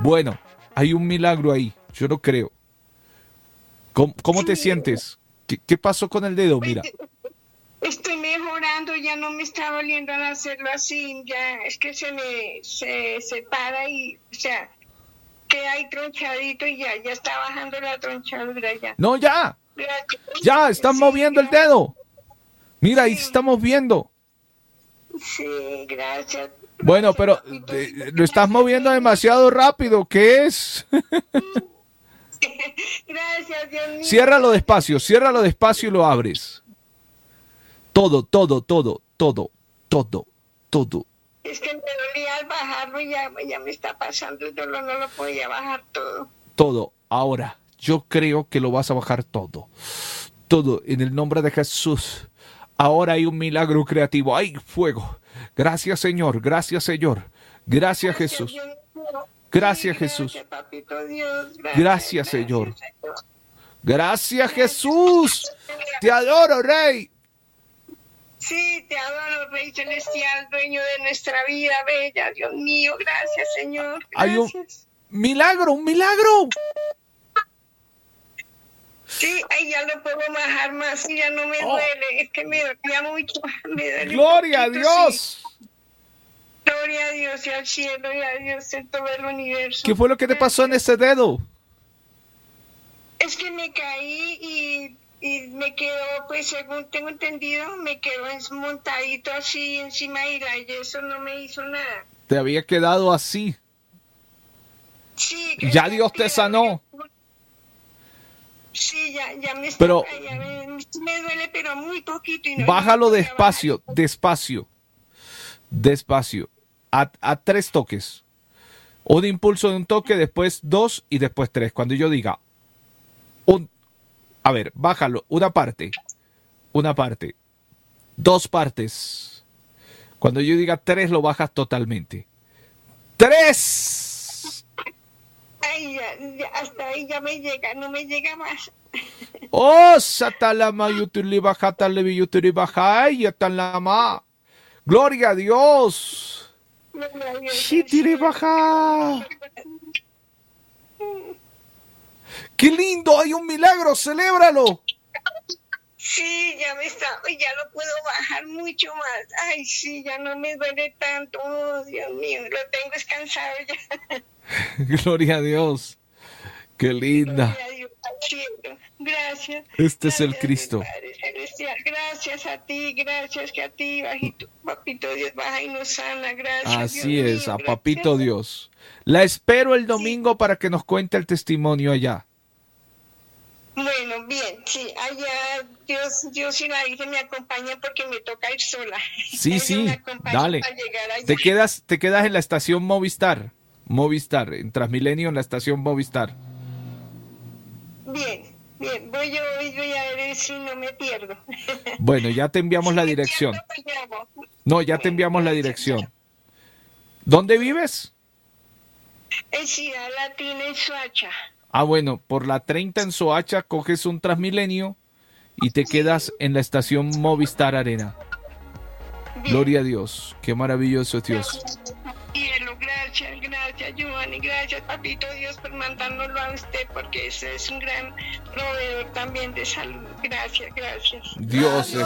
Bueno, hay un milagro ahí, yo no creo. ¿Cómo te sientes? ¿Qué pasó con el dedo? Pues, Mira. estoy mejorando, ya no me está doliendo al hacerlo así, ya es que se separa y, o sea, queda ahí tronchadito y ya está bajando la tronchadura ya. No, ya, Gracias. ya, están Sí, moviendo el gracias. dedo. Mira, ahí Sí. estamos viendo. Sí, gracias. Bueno, Gracias, pero papito. lo estás moviendo demasiado rápido. ¿Qué es? Gracias, Dios mío. Ciérralo despacio y lo abres. Todo, todo, todo, todo, todo, todo. Es que me dolía al bajarlo y ya me está pasando el dolor, no lo podía bajar todo. Todo. Ahora, yo creo que lo vas a bajar todo. Todo en el nombre de Jesús. Ahora hay un milagro creativo. ¡Ay, fuego! Gracias, Señor. Gracias, Señor. Gracias, Jesús. Dios mío. Gracias, Sí, Jesús. Gracias, papito Dios. Gracias, Señor. Señor. Gracias, Jesús. Te adoro, Rey. Sí, te adoro, Rey Celestial, dueño de nuestra vida bella. Dios mío, gracias, Señor. Hay un Gracias. milagro, un milagro. Sí, ahí ya lo puedo bajar más y ya no me duele. Es que me dolía mucho. Me duele Gloria a un poquito, Dios. sí. Gloria a Dios y al cielo y a Dios en todo el universo. ¿Qué fue lo que te pasó en ese dedo? Es que me caí y me quedó, pues según tengo entendido, me quedó montadito así encima y la yeso no me hizo nada. Te había quedado así. Sí, Ya Dios te sanó. Sí, ya me está, Pero me duele, pero muy poquito. Y no, bájalo no podía despacio, bajar. despacio, despacio. A 3 toques. Un impulso de un toque, después 2 y después 3. Cuando yo diga a ver, bájalo. Una parte. 2 partes. Cuando yo diga 3 lo bajas totalmente. 3. Ay, ya, hasta ahí ya me llega, no me llega más. Oh, satalama yutuli bajata levi yutuli bajay yatalama. Gloria a Dios. Gloria a Dios, Shitiri baja. ¡Qué lindo! ¡Hay un milagro! ¡Celébralo! Sí, ya ya lo puedo bajar mucho más. Ay, sí, ya no me duele tanto. Oh, Dios mío, lo tengo descansado ya. Gloria a Dios. ¡Qué linda! Gloria a Dios, al cielo. Gracias. Este es el Gracias, Cristo. Padre Celestial. Gracias a ti, gracias que a ti, bajito, papito Dios, baja y nos sana. Gracias. Así Dios es, mío, a gracias. Papito Dios. La espero el domingo para que nos cuente el testimonio allá. Bueno, bien, sí, allá Dios y la Virgen me acompañan porque me toca ir sola. Sí, Ellos sí, me acompañan dale. para llegar allá. Te quedas en la estación Movistar. Movistar, en Transmilenio, en la estación Movistar. Bien, voy a ver si no me pierdo. Bueno, ya te enviamos Si la me dirección. pierdo, pues llamo. No, ya te Bueno, enviamos la gracias. dirección. ¿Dónde vives? En Ciudad Latina, en Soacha. Ah, bueno, por la 30 en Soacha coges un Transmilenio y te quedas en la estación Movistar Arena. Bien. Gloria a Dios, qué maravilloso es Dios. Cielo, gracias, Giovanni, gracias, papito Dios, por mandárnoslo a usted, porque ese es un gran proveedor también de salud. Gracias. Dios es